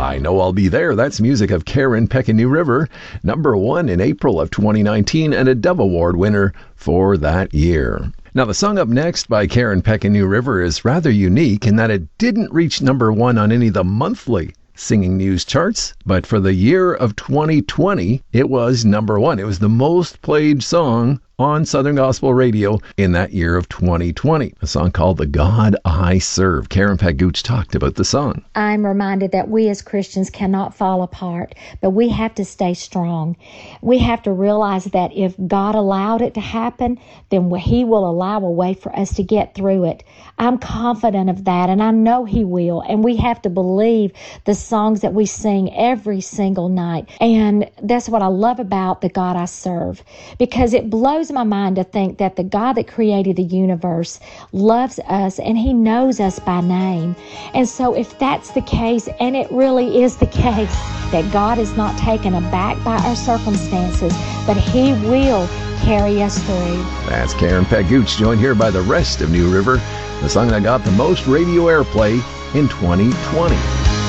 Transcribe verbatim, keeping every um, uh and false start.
I Know I'll Be There. That's music of Karen Peck and New River, number one in April of twenty nineteen, and a Dove Award winner for that year. Now, the song up next by Karen Peck and New River is rather unique in that it didn't reach number one on any of the monthly singing news charts, but for the year of twenty twenty, it was number one. It was the most played song on Southern Gospel Radio in that year of twenty twenty. A song called The God I Serve. Karen Peck Gooch talked about the song. I'm reminded that we as Christians cannot fall apart, but we have to stay strong. We have to realize that if God allowed it to happen, then He will allow a way for us to get through it. I'm confident of that, and I know He will. And we have to believe the songs that we sing every single night. And that's what I love about the God I serve, because it blows my mind to think that the God that created the universe loves us and He knows us by name. And so if that's the case, and it really is the case, that God is not taken aback by our circumstances, but He will carry us through. That's Karen Peck Gooch, joined here by the rest of New River, the song that got the most radio airplay in twenty twenty.